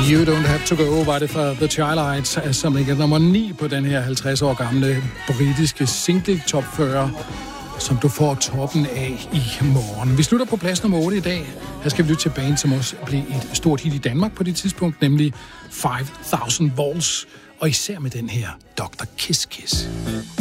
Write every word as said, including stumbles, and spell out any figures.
You Don't Have To Go var det fra The Childites, som ligger nummer ni på den her halvtreds år gamle britiske single top fyrre, som du får toppen af i morgen. Vi slutter på plads nummer otte i dag. Her skal vi lytte til band, som også blev et stort hit i Danmark på det tidspunkt, nemlig five thousand Volts, og især med den her doktor Kiss Kiss.